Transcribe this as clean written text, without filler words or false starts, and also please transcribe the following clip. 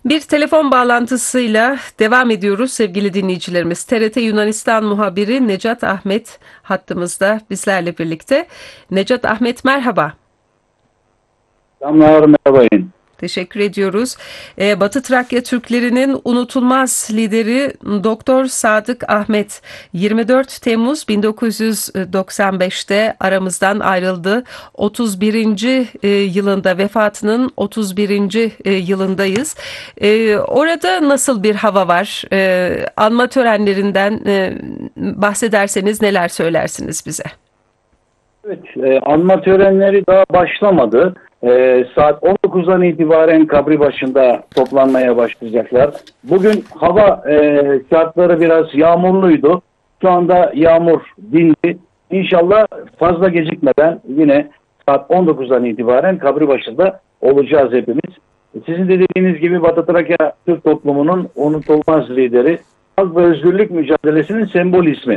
Bir telefon bağlantısıyla devam ediyoruz sevgili dinleyicilerimiz. TRT Yunanistan muhabiri Necat Ahmet hattımızda bizlerle birlikte. Necat Ahmet merhaba. Selamlar, merhabayın. Teşekkür ediyoruz. Batı Trakya Türklerinin unutulmaz lideri Doktor Sadık Ahmet 24 Temmuz 1995'te aramızdan ayrıldı. 31. Yılında vefatının 31. Yılındayız. Orada nasıl bir hava var? Anma törenlerinden bahsederseniz neler söylersiniz bize? Evet, anma törenleri daha başlamadı. Saat 19'dan itibaren kabri başında toplanmaya başlayacaklar. Bugün hava şartları biraz yağmurluydu. Şu anda yağmur dindi. İnşallah fazla gecikmeden yine saat 19'dan itibaren kabri başında olacağız hepimiz. Sizin de dediğiniz gibi Batı Trakya Türk toplumunun unutulmaz lideri, hak ve özgürlük mücadelesinin sembol ismi.